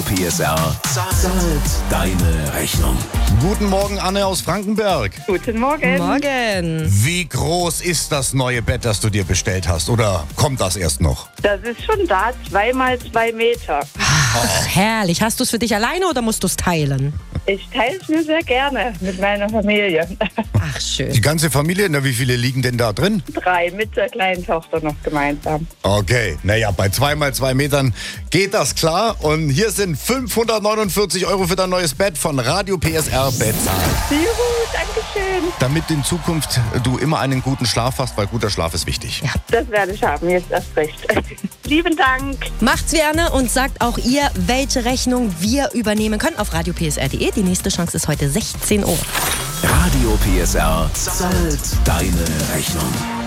PSR zahlt deine Rechnung. Guten Morgen, Anne aus Frankenberg. Guten Morgen. Morgen. Wie groß ist das neue Bett, das du dir bestellt hast? Oder kommt das erst noch? Das ist schon da, 2x2 Meter. Ach, herrlich. Hast du es für dich alleine oder musst du es teilen? Ich teile es mir sehr gerne mit meiner Familie. Ach, schön. Die ganze Familie, na, wie viele liegen denn da drin? 3 mit der kleinen Tochter noch gemeinsam. Okay, naja, bei 2x2 Metern geht das klar. Und hier sind 549 € für dein neues Bett von Radio PSR bezahlt. Juhu, Dankeschön. Damit in Zukunft du immer einen guten Schlaf hast, weil guter Schlaf ist wichtig. Das werde ich haben, jetzt erst recht. Lieben Dank. Macht's wie Anne und sagt auch ihr, welche Rechnung wir übernehmen können auf radiopsr.de. Die nächste Chance ist heute 16 Uhr. Radio PSR zahlt deine Rechnung.